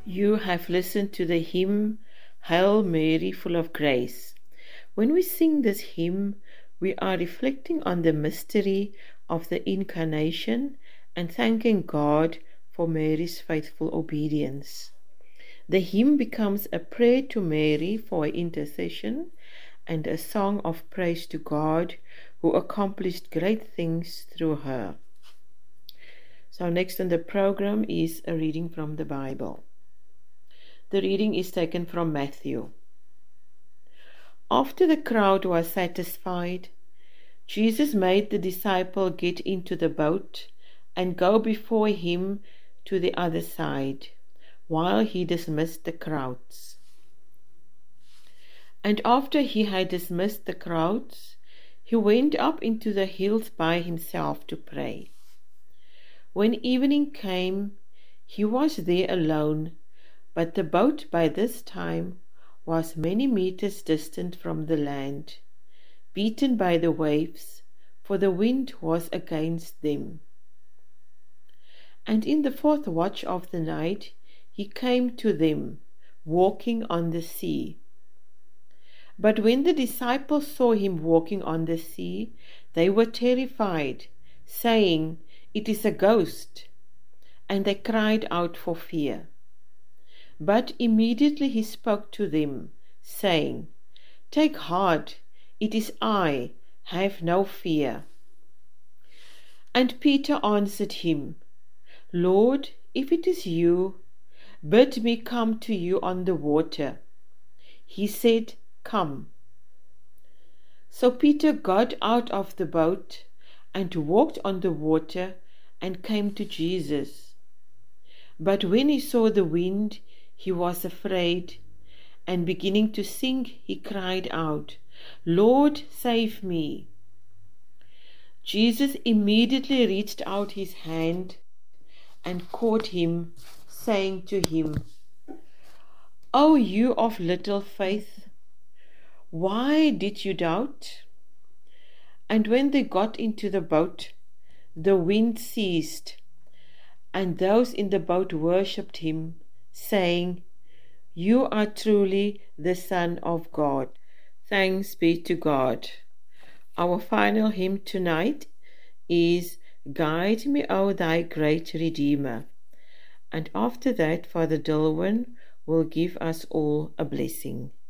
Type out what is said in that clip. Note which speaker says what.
Speaker 1: You have listened to the hymn, Hail Mary, full of grace. When we sing this hymn, we are reflecting on the mystery of the Incarnation and thanking God for Mary's faithful obedience. The hymn becomes a prayer to Mary for her intercession and a song of praise to God who accomplished great things through her. So next on the program is a reading from the Bible. The reading is taken from Matthew. After the crowd was satisfied, Jesus made the disciple get into the boat and go before him to the other side, while he dismissed the crowds. And after he had dismissed the crowds, he went up into the hills by himself to pray. When evening came, he was there alone, but the boat by this time was many meters distant from the land, beaten by the waves, for the wind was against them. And in the fourth watch of the night he came to them, walking on the sea. But when the disciples saw him walking on the sea, they were terrified, saying, "It is a ghost," and they cried out for fear. But immediately he spoke to them, saying, "Take heart, it is I, have no fear." And Peter answered him, "Lord, if it is you, bid me come to you on the water." He said, "Come." So Peter got out of the boat and walked on the water and came to Jesus. But when he saw the wind, he was afraid, and beginning to sink, he cried out, "Lord, save me." Jesus immediately reached out his hand and caught him, saying to him, "O you of little faith, why did you doubt?" And when they got into the boat, the wind ceased, and those in the boat worshipped him, saying, "You are truly the Son of God." Thanks be to God. Our final hymn tonight is "Guide Me, O Thy Great Redeemer." And after that, Father Dilwyn will give us all a blessing.